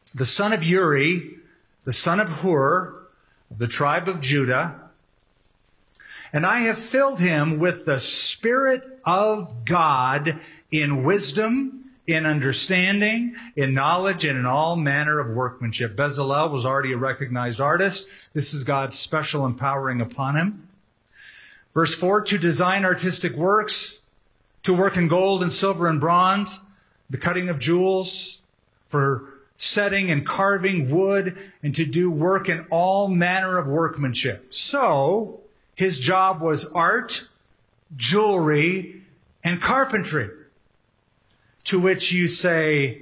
the son of Uri, the son of Hur, of the tribe of Judah. And I have filled him with the Spirit of God in wisdom, in understanding, in knowledge, and in all manner of workmanship. Bezalel was already a recognized artist. This is God's special empowering upon him. Verse 4, to design artistic works, to work in gold and silver and bronze, the cutting of jewels, for setting and carving wood, and to do work in all manner of workmanship. So, his job was art, jewelry, and carpentry. To which you say,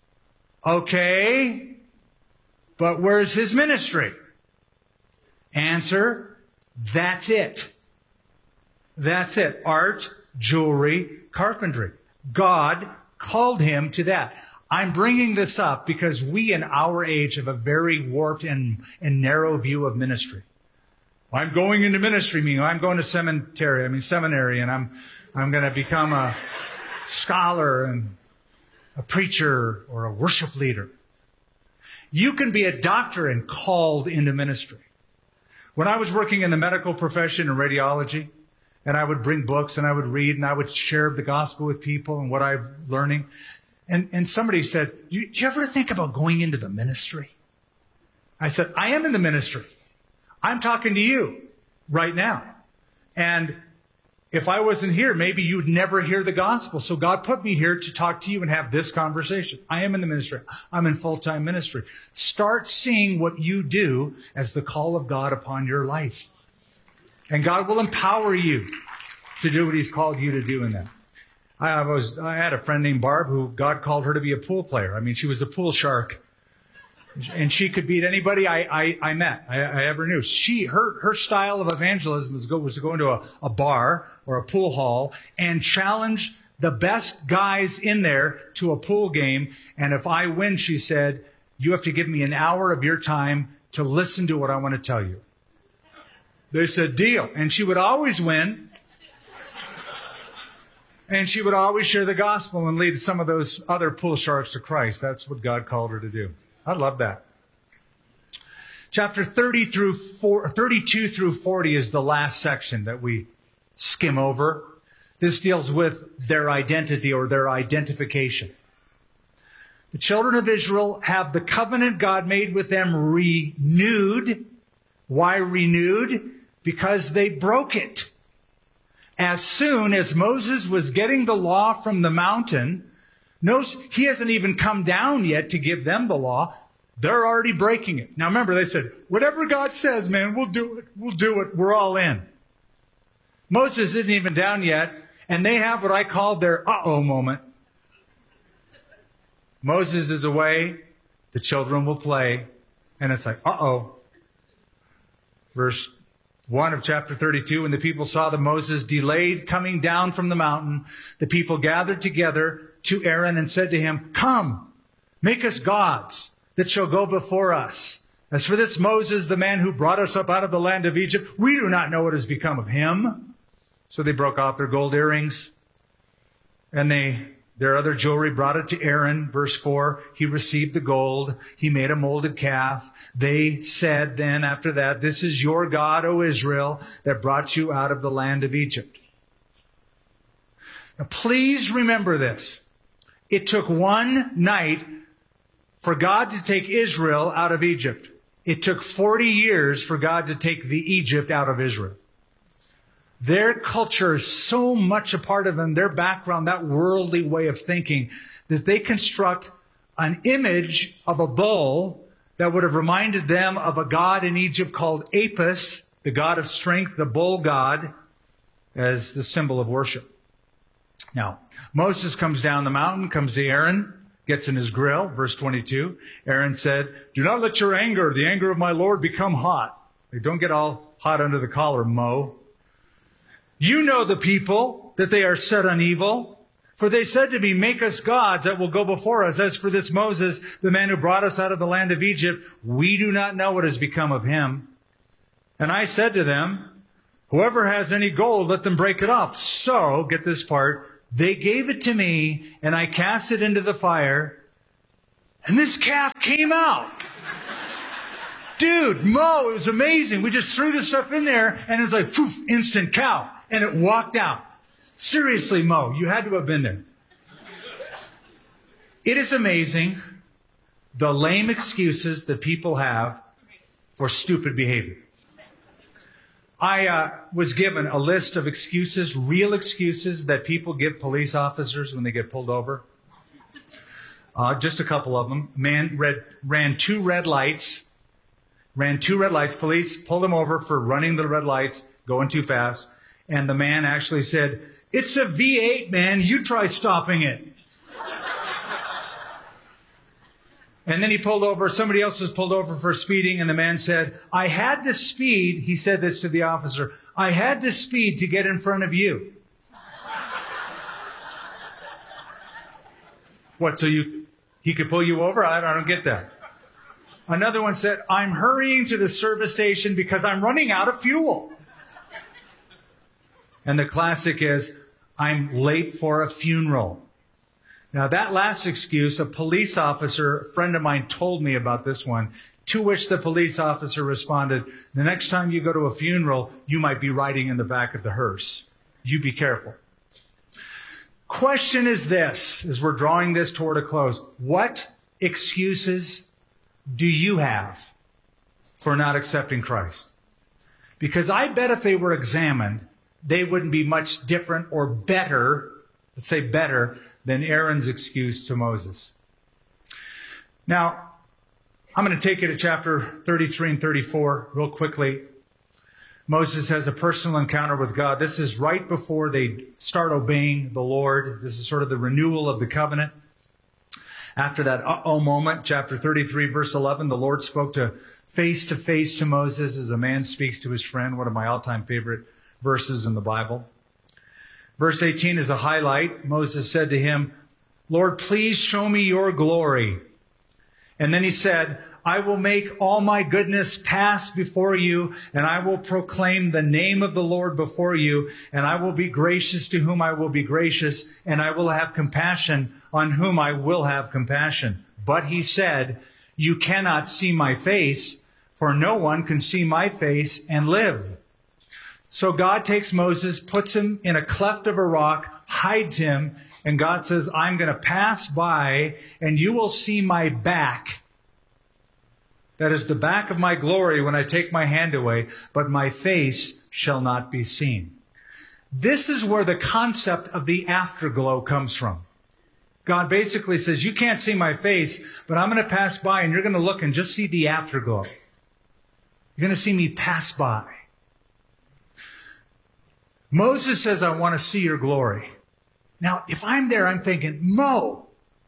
okay, but where's his ministry? Answer, that's it. That's it. Art, jewelry, carpentry. God called him to that. I'm bringing this up because we in our age have a very warped and narrow view of ministry. I'm going into ministry, meaning I'm going to seminary, and I'm going to become a scholar and a preacher or a worship leader. You can be a doctor and called into ministry. When I was working in the medical profession in radiology, and I would bring books and I would read and I would share the gospel with people and what I'm learning, and somebody said, do you ever think about going into the ministry? I said, I am in the ministry. I'm talking to you right now. And if I wasn't here, maybe you'd never hear the gospel. So God put me here to talk to you and have this conversation. I am in the ministry. I'm in full-time ministry. Start seeing what you do as the call of God upon your life. And God will empower you to do what he's called you to do in that. I had a friend named Barb who God called her to be a pool player. I mean, she was a pool shark. And she could beat anybody I met, I ever knew. Her style of evangelism was to go into a bar or a pool hall and challenge the best guys in there to a pool game. And if I win, she said, you have to give me an hour of your time to listen to what I want to tell you. They said, deal. And she would always win. And she would always share the gospel and lead some of those other pool sharks to Christ. That's what God called her to do. I love that. Chapter 32 through 40 is the last section that we skim over. This deals with their identity or their identification. The children of Israel have the covenant God made with them renewed. Why renewed? Because they broke it. As soon as Moses was getting the law from the mountain, notice he hasn't even come down yet to give them the law. They're already breaking it. Now remember, they said, whatever God says, man, we'll do it. We'll do it. We're all in. Moses isn't even down yet, and they have what I call their uh-oh moment. Moses is away. The children will play. And it's like, uh-oh. Verse 1 of chapter 32, when the people saw that Moses delayed coming down from the mountain, the people gathered together to Aaron and said to him, come, make us gods that shall go before us. As for this Moses, the man who brought us up out of the land of Egypt, we do not know what has become of him. So they broke off their gold earrings and their other jewelry, brought it to Aaron. Verse 4, he received the gold. He made a molded calf. They said then after that, this is your God, O Israel, that brought you out of the land of Egypt. Now, please remember this. It took one night for God to take Israel out of Egypt. It took 40 years for God to take the Egypt out of Israel. Their culture is so much a part of them, their background, that worldly way of thinking, that they construct an image of a bull that would have reminded them of a god in Egypt called Apis, the god of strength, the bull god, as the symbol of worship. Now, Moses comes down the mountain, comes to Aaron, gets in his grill, verse 22. Aaron said, do not let your anger, the anger of my Lord, become hot. Don't get all hot under the collar, Mo. You know the people, that they are set on evil. For they said to me, make us gods that will go before us. As for this Moses, the man who brought us out of the land of Egypt, we do not know what has become of him. And I said to them, whoever has any gold, let them break it off. So, get this part, they gave it to me, and I cast it into the fire, And this calf came out. Dude, Mo, it was amazing. We just threw this stuff in there, and it was like, poof, instant cow. And it walked out. Seriously, Mo, you had to have been there. It is amazing the lame excuses that people have for stupid behavior. I was given a list of excuses, real excuses that people give police officers when they get pulled over. Just a couple of them. Man ran two red lights. Police pulled him over for running the red lights, going too fast. And the man actually said, "It's a V8, man. You try stopping it." And then he pulled over. Somebody else was pulled over for speeding. And the man said, "I had to speed." He said this to the officer. "I had to speed to get in front of you." What, so he could pull you over? I don't get that. Another one said, "I'm hurrying to the service station because I'm running out of fuel." And the classic is, "I'm late for a funeral." Now, that last excuse, a police officer, a friend of mine, told me about this one, to which the police officer responded, "The next time you go to a funeral, you might be riding in the back of the hearse. You be careful." Question is this, as we're drawing this toward a close: what excuses do you have for not accepting Christ? Because I bet if they were examined, they wouldn't be much different or better, let's say better, than Aaron's excuse to Moses. Now, I'm going to take you to chapter 33 and 34 real quickly. Moses has a personal encounter with God. This is right before they start obeying the Lord. This is sort of the renewal of the covenant. After that uh-oh moment, chapter 33, verse 11, the Lord spoke to face to Moses as a man speaks to his friend, one of my all-time favorite verses in the Bible. Verse 18 is a highlight. Moses said to him, "Lord, please show me your glory." And then he said, "I will make all my goodness pass before you, and I will proclaim the name of the Lord before you, and I will be gracious to whom I will be gracious, and I will have compassion on whom I will have compassion." But he said, "You cannot see my face, for no one can see my face and live." So God takes Moses, puts him in a cleft of a rock, hides him, and God says, "I'm going to pass by, and you will see my back. That is the back of my glory when I take my hand away, but my face shall not be seen." This is where the concept of the afterglow comes from. God basically says, "You can't see my face, but I'm going to pass by, and you're going to look and just see the afterglow. You're going to see me pass by." Moses says, "I want to see your glory." Now, if I'm there, I'm thinking, Mo,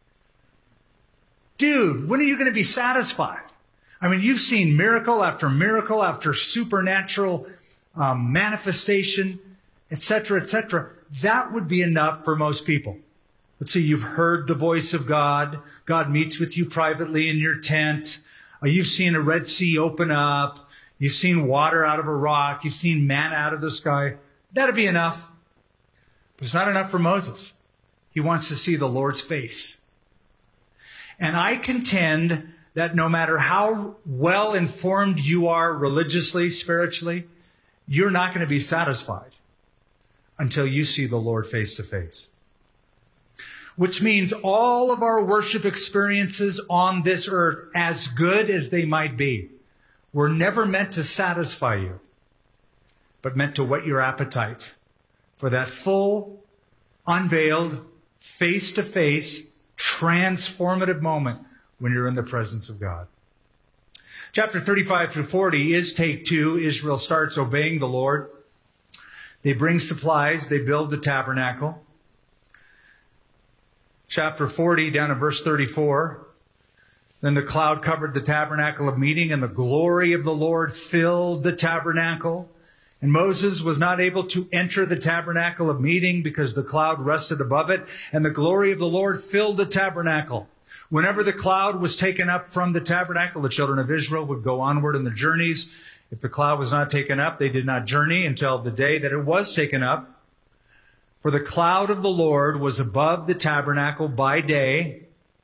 dude, when are you going to be satisfied? I mean, you've seen miracle after supernatural manifestation, etc., etc. That would be enough for most people. Let's say you've heard the voice of God. God meets with you privately in your tent. You've seen a Red Sea open up. You've seen water out of a rock. You've seen manna out of the sky. That'd be enough. But it's not enough for Moses. He wants to see the Lord's face. And I contend that no matter how well informed you are religiously, spiritually, you're not going to be satisfied until you see the Lord face to face. Which means all of our worship experiences on this earth, as good as they might be, were never meant to satisfy you, but meant to whet your appetite for that full, unveiled, face-to-face, transformative moment when you're in the presence of God. Chapter 35 through 40 is take two. Israel starts obeying the Lord. They bring supplies. They build the tabernacle. Chapter 40, down to verse 34. Then the cloud covered the tabernacle of meeting, and the glory of the Lord filled the tabernacle. And Moses was not able to enter the tabernacle of meeting because the cloud rested above it, and the glory of the Lord filled the tabernacle. Whenever the cloud was taken up from the tabernacle, the children of Israel would go onward in the journeys. If the cloud was not taken up, they did not journey until the day that it was taken up. For the cloud of the Lord was above the tabernacle by day,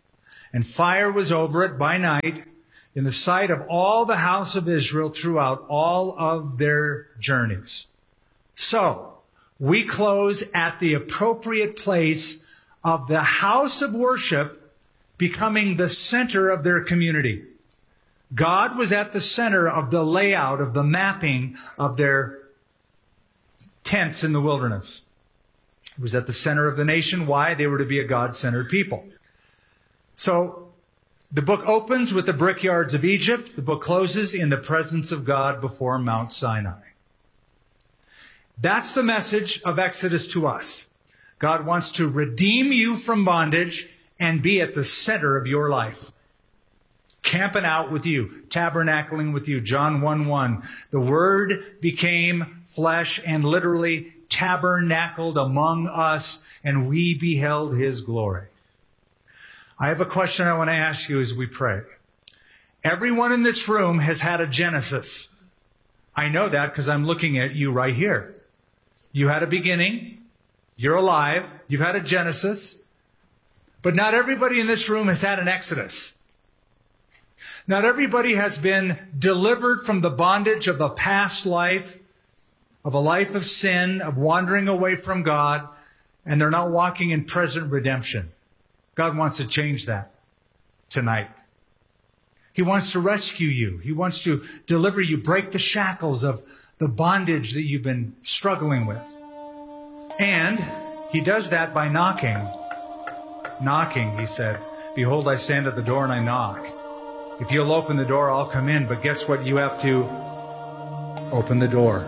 and fire was over it by night in the sight of all the house of Israel throughout all of their journeys. So, we close at the appropriate place of the house of worship becoming the center of their community. God was at the center of the layout, of the mapping of their tents in the wilderness. It was at the center of the nation. Why? They were to be a God-centered people. So, the book opens with the brickyards of Egypt. The book closes in the presence of God before Mount Sinai. That's the message of Exodus to us. God wants to redeem you from bondage and be at the center of your life. Camping out with you, tabernacling with you. John 1:1. The Word became flesh and literally tabernacled among us, and we beheld His glory. I have a question I want to ask you as we pray. Everyone in this room has had a Genesis. I know that because I'm looking at you right here. You had a beginning. You're alive. You've had a Genesis. But not everybody in this room has had an Exodus. Not everybody has been delivered from the bondage of a past life, of a life of sin, of wandering away from God, and they're not walking in present redemption. God wants to change that tonight. He wants to rescue you. He wants to deliver you, break the shackles of the bondage that you've been struggling with. And He does that by knocking. Knocking, He said, "Behold, I stand at the door and I knock. If you'll open the door, I'll come in." But guess what? You have to open the door.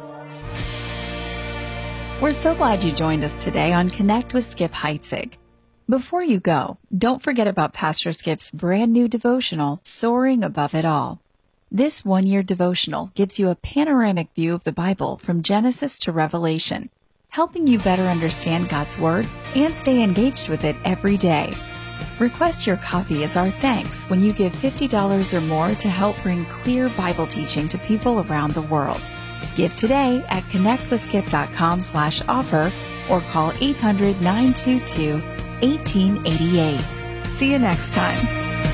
We're so glad you joined us today on Connect with Skip Heitzig. Before you go, don't forget about Pastor Skip's brand new devotional, Soaring Above It All. This one-year devotional gives you a panoramic view of the Bible from Genesis to Revelation, helping you better understand God's Word and stay engaged with it every day. Request your copy as our thanks when you give $50 or more to help bring clear Bible teaching to people around the world. Give today at connectwithskip.com/offer or call 800-922-1888. See you next time.